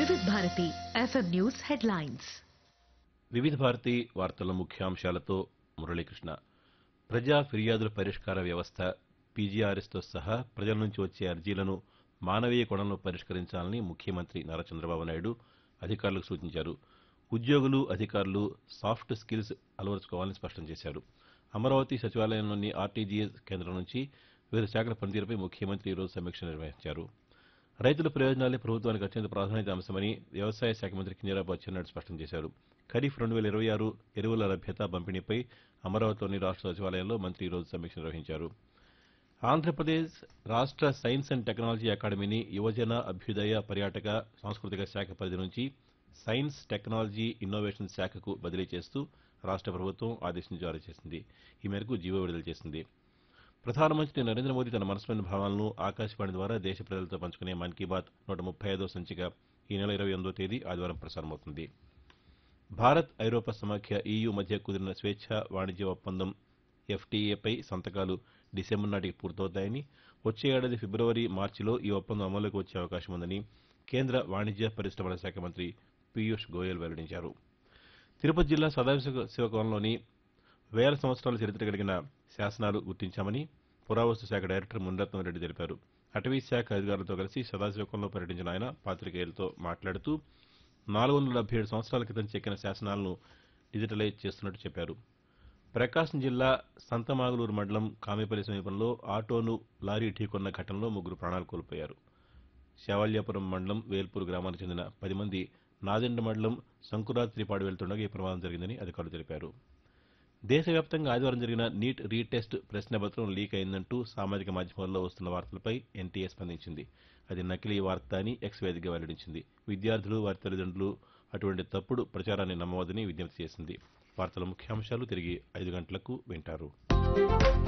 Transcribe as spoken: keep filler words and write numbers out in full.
వివిధ Bharati FM news headlines. వివిధ భారతి వార్తల ముఖ్యాంశాలతో మురళీకృష్ణ. ప్రజా ఫిర్యాదుల పరిష్కార వ్యవస్థ పీజీఆర్ఎస్తో సహా ప్రజల నుంచి వచ్చే అర్జీలను మానవీయ కోణంలో పరిష్కరించాలని ముఖ్యమంత్రి నారా చంద్రబాబు నాయుడు అధికారులకు సూచించారు. ఉద్యోగులు, అధికారులు సాఫ్ట్ స్కిల్స్ అలవరుచుకోవాలని స్పష్టం చేశారు. అమరావతి సచివాలయంలోని ఆర్టీజీఎస్ కేంద్రం నుంచి వివిధ శాఖల పనితీరుపై ముఖ్యమంత్రి ఈరోజు సమీక్ష నిర్వహించారు. రైతుల ప్రయోజనాలే ప్రభుత్వానికి అత్యంత ప్రాధాన్యత అంశమని వ్యవసాయ శాఖ మంత్రి కింజరాపు అచ్చెన్నాయుడు స్పష్టం చేశారు. ఖరీఫ్ రెండు వేల ఇరవై ఆరు ఎరువుల లభ్యత, పంపిణీపై అమరావతిలోని రాష్ట్ర సచివాలయంలో మంత్రి ఈరోజు సమీక్ష నిర్వహించారు. ఆంధ్రప్రదేశ్ రాష్ట్ర సైన్స్ అండ్ టెక్నాలజీ అకాడమీని యువజన, అభ్యుదయ, పర్యాటక, సాంస్కృతిక శాఖ పరిధి నుంచి సైన్స్, టెక్నాలజీ, ఇన్నోవేషన్ శాఖకు బదిలీ చేస్తూ రాష్ట్ర ప్రభుత్వం ఆదేశం జారీ చేసింది. ఈ మేరకు జీవో విడుదల చేసింది. ప్రధానమంత్రి నరేంద్ర మోదీ తన మనసులోని భావాలను ఆకాశవాణి ద్వారా దేశ ప్రజలతో పంచుకునే మన్ కీ బాత్ నూట ముప్పై ఐదో సంచిక ఈ నెల ఇరవై ఎనిమిదో తేదీ ఆదివారం ప్రసారమవుతుంది. భారత్, ఐరోపా సమాఖ్య ఈయూ మధ్య కుదిరిన స్వేచ్ఛా వాణిజ్య ఒప్పందం ఎఫ్టీఏపై సంతకాలు డిసెంబర్ నాటికి పూర్తవుతాయని, వచ్చే ఏడాది ఫిబ్రవరి, మార్చిలో ఈ ఒప్పందం అమల్లోకి వచ్చే అవకాశం ఉందని కేంద్ర వాణిజ్య, పరిశ్రమల శాఖ మంత్రి పీయూష్ గోయల్ వెల్లడించారు. తిరుపతి జిల్లా సదాశివకోణంలోని వేల సంవత్సరాల చరిత్ర కలిగిన శాసనాలు గుర్తించామని పురావస్తు శాఖ డైరెక్టర్ మునిరత్నం రెడ్డి తెలిపారు. అటవీ శాఖ అధికారులతో కలిసి సదాశివకోణంలో పర్యటించిన ఆయన పాతికేయులతో మాట్లాడుతూ నాలుగు వందల డెబ్బై ఏడు సంవత్సరాల క్రితం చెక్కిన శాసనాలను డిజిటలైజ్ చేస్తున్నట్టు చెప్పారు. ప్రకాశం జిల్లా సంతమాగులూరు మండలం కామేపల్లి సమీపంలో ఆటోను లారీ ఢీకొన్న ఘటనలో ముగ్గురు ప్రాణాలు కోల్పోయారు. శావల్యాపురం మండలం వేల్పూర్ గ్రామానికి చెందిన పది మంది నాదెండ మండలం సంకురాత్రిపాడు వెళ్తుండగా ఈ ప్రమాదం జరిగిందని అధికారులు తెలిపారు. దేశవ్యాప్తంగా ఆదివారం జరిగిన నీట్ రీటెస్ట్ ప్రశ్నపత్రం లీక్ అయిందంటూ సామాజిక మాధ్యమాల్లో వస్తున్న వార్తలపై ఎన్టీఏ స్పందించింది. అది నకిలీ వార్త అని ఎక్స్ వేదికగా వెల్లడించింది. విద్యార్థులు, వారి తల్లిదండ్రులు అటువంటి తప్పుడు ప్రచారాన్ని నమ్మవద్దని విజ్ఞప్తి చేసింది. వార్తల ముఖ్యాంశాలు తిరిగి ఐదు గంటలకు వింటారు.